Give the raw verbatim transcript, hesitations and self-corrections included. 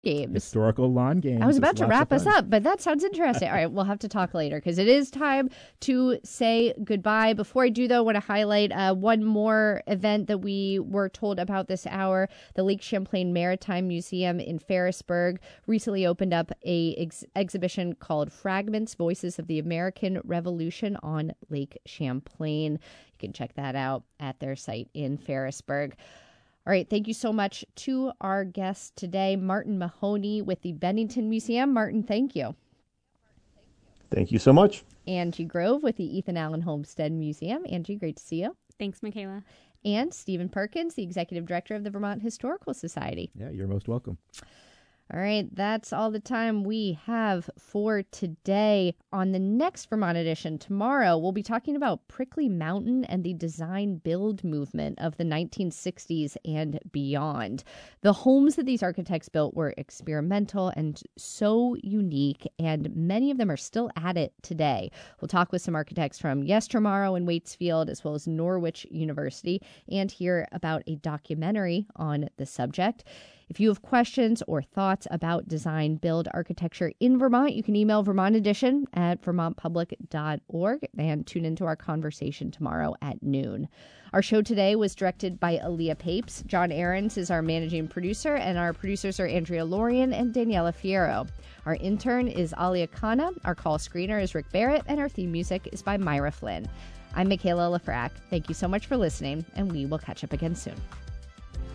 games. Historical lawn games. I was about It's to lots of wrap us fun. up, but that sounds interesting. All right, we'll have to talk later because it is time to say goodbye. Before I do, though, I want to highlight uh, one more event that we were told about this hour. The Lake Champlain Maritime Museum in Ferrisburg recently opened up a ex- exhibition called Fragments, Voices of the American Revolution on Lake Champlain. You can check that out at their site in Ferrisburg. All right, thank you so much to our guest today, Martin Mahoney with the Bennington Museum. Martin, thank you. Thank you so much. Angie Grove with the Ethan Allen Homestead Museum. Angie, great to see you. Thanks, Michaela. And Stephen Perkins, the Executive Director of the Vermont Historical Society. Yeah, you're most welcome. All right, that's all the time we have for today. On the next Vermont edition tomorrow, we'll be talking about Prickly Mountain and the design build movement of the nineteen sixties and beyond. The homes that these architects built were experimental and so unique, and many of them are still at it today. We'll talk with some architects from Yestermorrow and Waitsfield, as well as Norwich University, and hear about a documentary on the subject. If you have questions or thoughts about design build architecture in Vermont, you can email Vermont Edition at vermont public dot org and tune into our conversation tomorrow at noon. Our show today was directed by Aaliyah Papes. John Ahrens is our managing producer, and our producers are Andrea Lorian and Daniela Fierro. Our intern is Alia Khanna, our call screener is Rick Barrett, and our theme music is by Myra Flynn. I'm Michaela Lafrac. Thank you so much for listening, and we will catch up again soon.